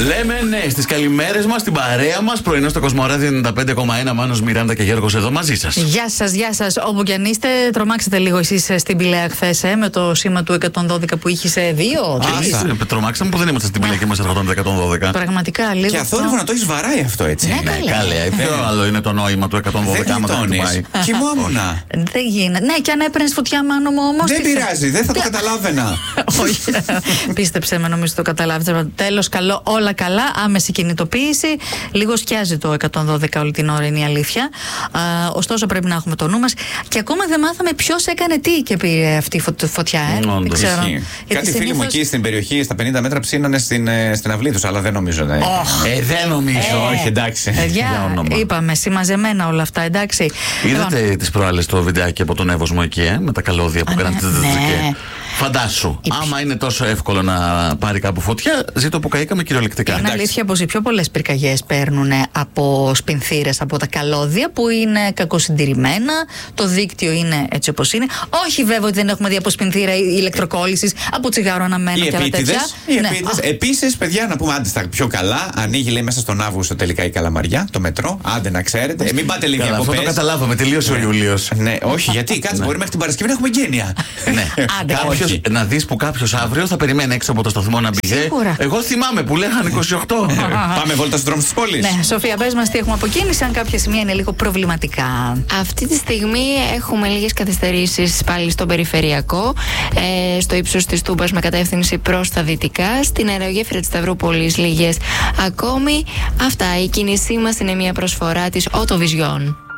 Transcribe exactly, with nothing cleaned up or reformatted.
Λέμε ναι στις καλημέρες μας, στην παρέα μας. Πρωινό στο Κοσμοράδιο ενενήντα πέντε κόμμα ένα. Μάνος, Μιράντα και Γιώργος εδώ μαζί σας. Γεια σας, γεια σας. Όπου κι αν είστε, τρομάξατε λίγο εσείς στην Πηλαία χθες ε, με το σήμα του εκατόν δώδεκα που είχε σε δύο. Α, τρομάξαμε που δεν είμαστε στην Πηλαία και είμαστε ερχόταν το εκατόν δώδεκα. Πραγματικά λίγο. Και αθόρυβο να το έχει βαράει αυτό έτσι. Ναι, Ναι, καλέ. Ποιο άλλο είναι το νόημα του εκατόν δώδεκα άμα δεν χτυπάει. Κοιμόμουνα. Δεν γίνεται. Ναι, και αν έπαιρνες φωτιά, Μάνο μου όμως. Δεν πειράζει, δεν θα το καταλάβαινα. Όχι. Πίστεψε με, νομίζω το καταλάβεις. Τέλος, καλό, όλα καλά. Άμεση κινητοποίηση. Λίγο σκιάζει το εκατόν δώδεκα όλη την ώρα, είναι η αλήθεια. Α, ωστόσο, πρέπει να έχουμε το νου μας. Και ακόμα δεν μάθαμε ποιος έκανε τι και πήρε αυτή η φωτιά. Ε. Mm, δεν ξέρω. Κάτι φίλοι συνήθως... μου εκεί στην περιοχή, στα πενήντα μέτρα, ψήνανε στην, στην αυλή τους, αλλά δεν νομίζω. Ναι. Oh. Ε, δεν νομίζω. Ε, όχι, εντάξει. Παιδιά, είπαμε, συμμαζεμένα όλα αυτά, εντάξει. Είδατε λοιπόν... τις προάλλες το βιντεάκι από τον Εύωσμο εκεί, ε, με τα καλώδια που κάνανε. Ναι. Φαντάσου, η... άμα είναι τόσο εύκολο να πάρει κάπου φωτιά, ζήτω που καήκαμε κυριολεκτικά. Είναι αλήθεια πως οι πιο πολλές πυρκαγιές παίρνουν από σπινθήρες, από τα καλώδια που είναι κακοσυντηρημένα, το δίκτυο είναι έτσι όπως είναι. Όχι βέβαια ότι δεν έχουμε δει από σπινθήρα ηλεκτροκόλλησης, από τσιγάρο αναμένο και άλλα τέτοια. Οι ναι. Επίσης, παιδιά, να πούμε άντε στα πιο καλά, ανοίγει λέει μέσα στον Αύγουστο τελικά η Καλαμαριά, το μετρό. Άντε να ξέρετε. Ε, μην πάτε λίγα από αυτό το καταλάβαμε, τελείωσε ο Ιούλιος. Ναι, όχι, γιατί κάτσε, μπορεί μέχρι την Παρασκευή να έχουμε γένεια. Κάποιος, να δεις που κάποιος αύριο θα περιμένει έξω από το σταθμό να μπει. Εγώ θυμάμαι που λέγανε είκοσι οκτώ. Πάμε βόλτα στους δρόμους της πόλης. Ναι, Σοφία, πες μας τι έχουμε από κίνηση, αν κάποια σημεία είναι λίγο προβληματικά. Αυτή τη στιγμή έχουμε λίγες καθυστερήσεις πάλι στον περιφερειακό, ε, στο ύψος της Τούμπας με κατεύθυνση προς τα δυτικά, στην αερογέφυρα της Σταυρούπολης λίγες ακόμη. Αυτά, η κίνησή μας είναι μια προσφορά της Autovision.